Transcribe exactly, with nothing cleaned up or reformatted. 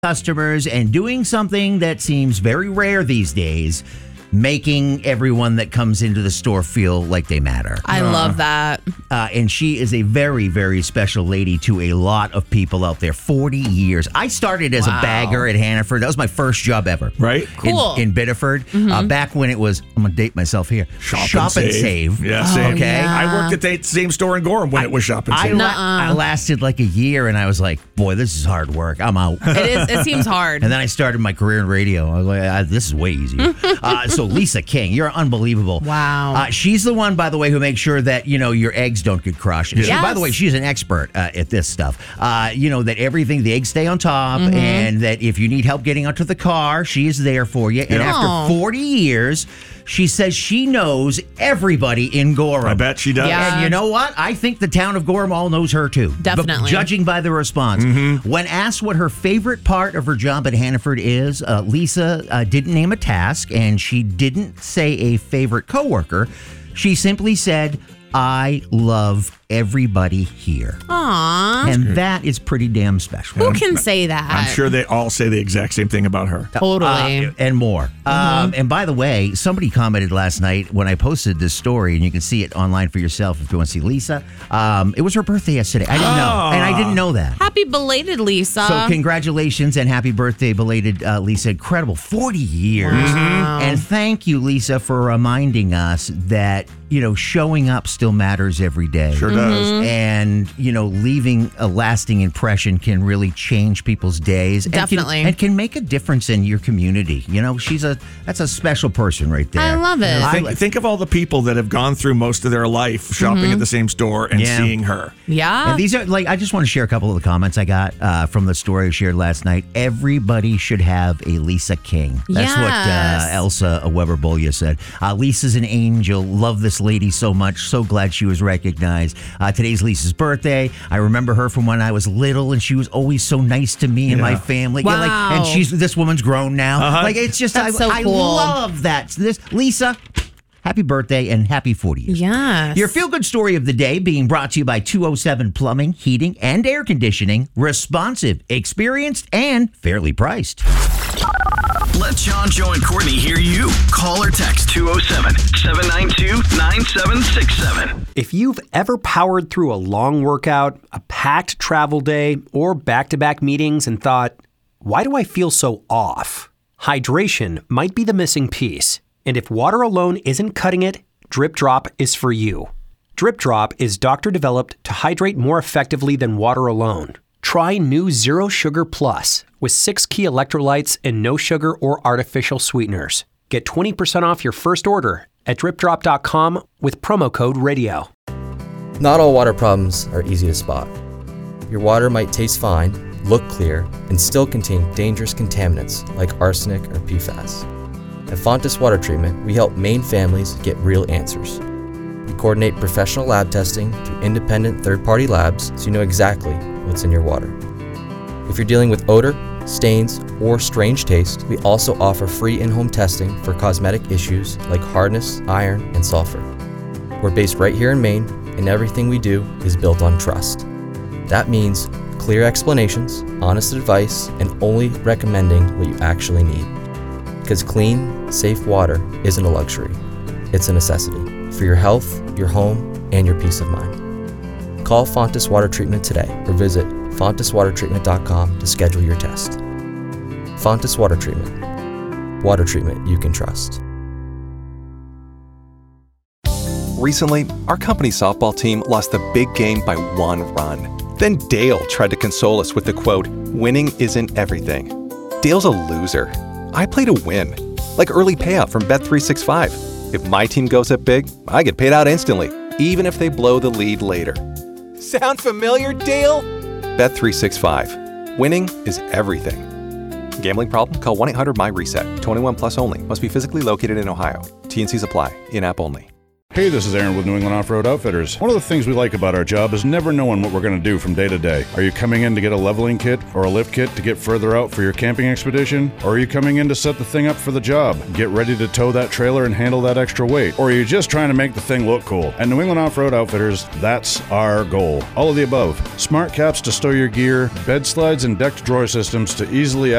customers and doing something that seems very rare these days, making everyone that comes into the store feel like they matter. I uh, love that. Uh, and she is a very, very special lady to a lot of people out there. forty years. I started as wow. a bagger at Hannaford. That was my first job ever. Right. Cool. In, in Biddeford. Mm-hmm. Uh, back when it was, I'm going to date myself here. Shop, Shop and, and Save. Save. Yeah, oh, same. Okay. Yeah. I worked at the same store in Gorham when I, it was Shop and Save. I, la- I lasted like a year and I was like, boy, this is hard work. I'm out. It is. It seems hard. And then I started my career in radio. I was like, ah, this is way easier. uh, so Lisa King, you're unbelievable. Wow. Uh, she's the one, by the way, who makes sure that, you know, your eggs don't get crushed. Yes. She, by the way, she's an expert uh, at this stuff. Uh, you know, that everything, the eggs stay on top, mm-hmm. and that if you need help getting onto the car, she is there for you. And yeah. after forty years, she says she knows everybody in Gorham. I bet she does. Yeah. And you know what? I think the town of Gorham all knows her too. Definitely. But judging by the response. Mm-hmm. When asked what her favorite part of her job at Hannaford is, uh, Lisa uh, didn't name a task and she didn't say a favorite coworker. She simply said, I love everybody here. Aww. And that is pretty damn special. Who can say that? I'm sure they all say the exact same thing about her. Totally. Uh, and more. Mm-hmm. Um, and by the way, somebody commented last night when I posted this story, and you can see it online for yourself if you want to see Lisa. Um, it was her birthday yesterday. I didn't know. And I didn't know that. Happy belated, Lisa. So congratulations and happy birthday, belated uh, Lisa. Incredible. forty years. Mm-hmm. And thank you, Lisa, for reminding us that, you know, showing up still matters every day. Sure does. Mm-hmm. And, you know, leaving a lasting impression can really change people's days. Definitely. And can, and can make a difference in your community. You know, she's a, that's a special person right there. I love it. Think, think of all the people that have gone through most of their life shopping mm-hmm. at the same store and Yeah. seeing her. Yeah. And these are like, I just want to share a couple of the comments I got uh, from the story I shared last night. Everybody should have a Lisa King. That's yes. what uh, Elsa Weber-Bolya said. Uh, Lisa's an angel. Love this lady so much. So glad she was recognized. Uh, today's Lisa's birthday. I remember her from when I was little, and she was always so nice to me and Yeah. my family. Wow. Yeah, like, and she's this woman's grown now. Uh-huh. Like it's just, That's I, so I cool. love that. This Lisa. Happy birthday and happy forty years. Yes. Your feel-good story of the day being brought to you by two oh seven Plumbing, Heating, and Air Conditioning. Responsive, experienced, and fairly priced. Let John, Joe, and Courtney hear you. Call or text two oh seven, seven nine two, nine seven six seven. If you've ever powered through a long workout, a packed travel day, or back-to-back meetings and thought, why do I feel so off? Hydration might be the missing piece. And if water alone isn't cutting it, Drip Drop is for you. Drip Drop is doctor-developed to hydrate more effectively than water alone. Try new Zero Sugar Plus with six key electrolytes and no sugar or artificial sweeteners. Get twenty percent off your first order at drip drop dot com with promo code radio. Not all water problems are easy to spot. Your water might taste fine, look clear, and still contain dangerous contaminants like arsenic or P FAS. At Fontis Water Treatment, we help Maine families get real answers. We coordinate professional lab testing through independent third-party labs so you know exactly what's in your water. If you're dealing with odor, stains, or strange taste, we also offer free in-home testing for cosmetic issues like hardness, iron, and sulfur. We're based right here in Maine, and everything we do is built on trust. That means clear explanations, honest advice, and only recommending what you actually need. Because clean, safe water isn't a luxury. It's a necessity for your health, your home, and your peace of mind. Call Fontis Water Treatment today or visit fontis water treatment dot com to schedule your test. Fontis Water Treatment. Water treatment you can trust. Recently, our company softball team lost the big game by one run. Then Dale tried to console us with the quote, "Winning isn't everything." Dale's a loser. I play to win, like early payout from Bet three sixty-five. If my team goes up big, I get paid out instantly, even if they blow the lead later. Sound familiar, Dale? Bet three sixty-five. Winning is everything. Gambling problem? Call one eight hundred M Y reset. twenty-one plus only. Must be physically located in Ohio. T and Cs apply. In-app only. Hey, this is Aaron with New England Off-Road Outfitters. One of the things we like about our job is never knowing what we're going to do from day to day. Are you coming in to get a leveling kit or a lift kit to get further out for your camping expedition? Or are you coming in to set the thing up for the job, get ready to tow that trailer and handle that extra weight? Or are you just trying to make the thing look cool? At New England Off-Road Outfitters, that's our goal. All of the above. Smart caps to store your gear, bed slides and decked drawer systems to easily